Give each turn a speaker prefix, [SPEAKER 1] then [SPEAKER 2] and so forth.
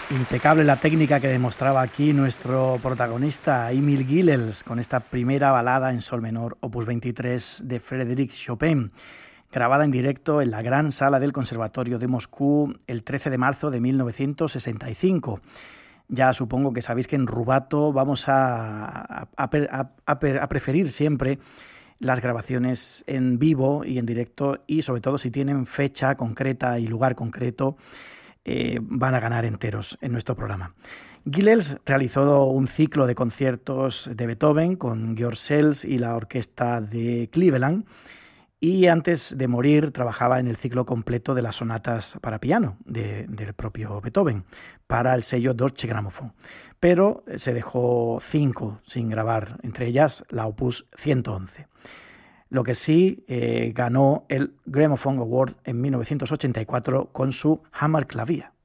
[SPEAKER 1] Impecable la técnica que demostraba aquí nuestro protagonista, Émile Gilels, con esta primera balada en sol menor, opus 23 de Frédéric Chopin, grabada en directo en la gran sala del Conservatorio de Moscú el 13 de marzo de 1965. Ya supongo que sabéis que en Rubato vamos a preferir siempre las grabaciones en vivo y en directo, y sobre todo si tienen fecha concreta y lugar concreto, van a ganar enteros en nuestro programa. Gilels realizó un ciclo de conciertos de Beethoven con George Sales y la orquesta de Cleveland, y antes de morir trabajaba en el ciclo completo de las sonatas para piano del propio Beethoven para el sello Deutsche Grammophon, pero se dejó 5 sin grabar, entre ellas la opus 111. Lo que sí ganó el Gramophone Award en 1984 con su Hammerklavier.